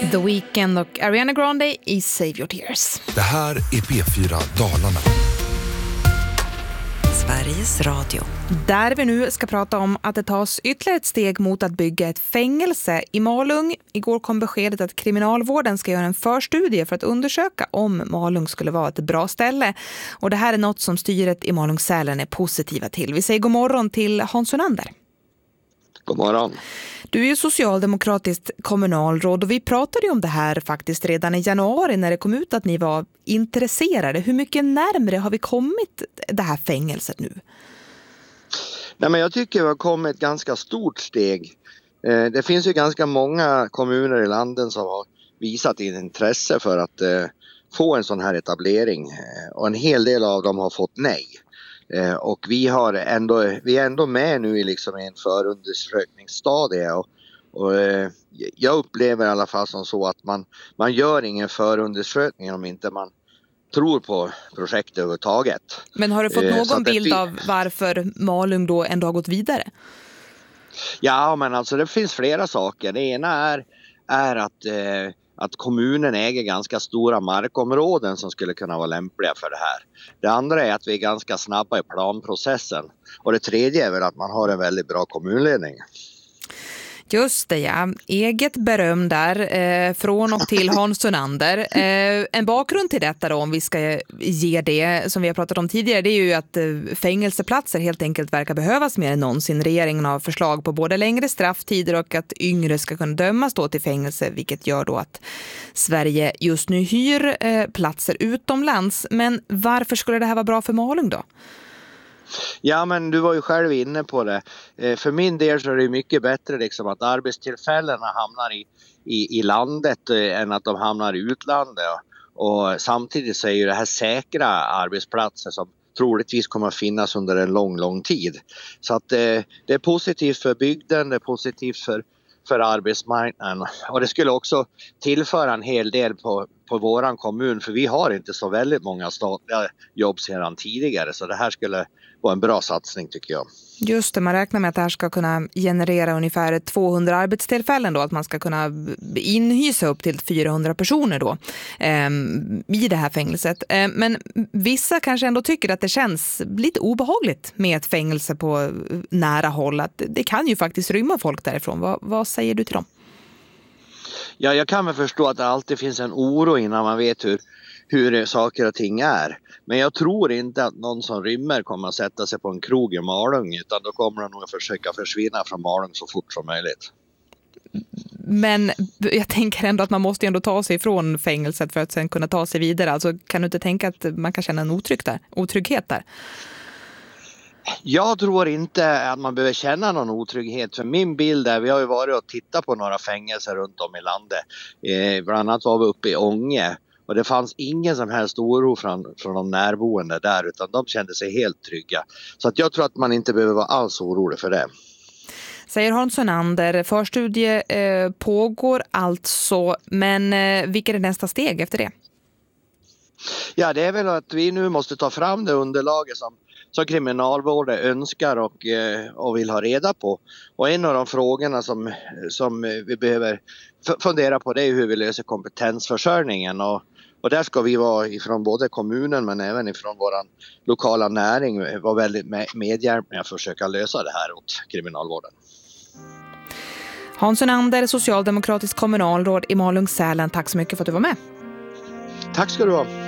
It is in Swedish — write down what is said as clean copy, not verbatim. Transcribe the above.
The Weeknd och Ariana Grande i Save Your Tears. Det här är P4 Dalarna. Sveriges Radio. Där vi nu ska prata om att det tas ytterligare ett steg mot att bygga ett fängelse i Malung. Igår kom beskedet att kriminalvården ska göra en förstudie för att undersöka om Malung skulle vara ett bra ställe. Och det här är något som styret i Malung-Sälen är positiva till. Vi säger god morgon till Hans Sunander. God morgon. Du är ju socialdemokratiskt kommunalråd och vi pratade ju om det här faktiskt redan i januari när det kom ut att ni var intresserade. Hur mycket närmare har vi kommit det här fängelset nu? Nej, men jag tycker vi har kommit ett ganska stort steg. Det finns ju ganska många kommuner i landet som har visat intresse för att få en sån här etablering och en hel del av dem har fått nej. Och vi är ändå med nu i liksom en förundersökningsstadie och jag upplever i alla fall som så att man gör ingen förundersökning om inte man tror på projektet överhuvudtaget. Men har du fått någon bild av varför Malung då ändå har gått vidare? Ja, men alltså det finns flera saker. Det ena är att kommunen äger ganska stora markområden som skulle kunna vara lämpliga för det här. Det andra är att vi är ganska snabba i planprocessen. Och det tredje är väl att man har en väldigt bra kommunledning. Just det, ja. Eget beröm där från och till Hans Sunander. En bakgrund till detta då, om vi ska ge det som vi har pratat om tidigare, det är ju att fängelseplatser helt enkelt verkar behövas mer än någonsin. Regeringen har förslag på både längre strafftider och att yngre ska kunna dömas då till fängelse, vilket gör då att Sverige just nu hyr platser utomlands. Men varför skulle det här vara bra för Malung då? Ja, men du var ju själv inne på det. För min del så är det mycket bättre liksom att arbetstillfällena hamnar i landet än att de hamnar i utlandet. Och samtidigt så är ju det här säkra arbetsplatser som troligtvis kommer att finnas under en lång tid. Så att det är positivt för bygden, det är positivt för arbetsmarknaden. Och det skulle också tillföra en hel del på våran kommun, för vi har inte så väldigt många statliga jobb sedan tidigare, så det här skulle vara en bra satsning tycker jag. Just det, man räknar med att det här ska kunna generera ungefär 200 arbetstillfällen då, att man ska kunna inhysa upp till 400 personer då i det här fängelset. Men vissa kanske ändå tycker att det känns lite obehagligt med ett fängelse på nära håll, att det kan ju faktiskt rymma folk därifrån. Vad säger du till dem? Ja, jag kan väl förstå att det alltid finns en oro innan man vet hur saker och ting är. Men jag tror inte att någon som rymmer kommer att sätta sig på en krog i Malung, utan då kommer de nog att försöka försvinna från Malung så fort som möjligt. Men jag tänker ändå att man måste ändå ta sig ifrån fängelset för att sen kunna ta sig vidare. Alltså kan du inte tänka att man kan känna en otrygghet där? Jag tror inte att man behöver känna någon otrygghet. För min bild är, vi har ju varit och tittat på några fängelser runt om i landet. Bland annat var vi uppe i Ånge. Och det fanns ingen som helst oro från de närboende där, utan de kände sig helt trygga. Så att jag tror att man inte behöver vara alls orolig för det. Säger Hans Sunander, förstudie pågår alltså, men vilket är nästa steg efter det? Ja, det är väl att vi nu måste ta fram det underlaget som kriminalvården önskar och vill ha reda på. Och en av de frågorna som vi behöver fundera på, det är hur vi löser kompetensförsörjningen. Och där ska vi vara ifrån både kommunen men även ifrån vår lokala näring vara väldigt medhjälpliga att försöka lösa det här åt kriminalvården. Hans Sunander, socialdemokratisk kommunalråd i Malung-Sälen, tack så mycket för att du var med. Tack ska du ha.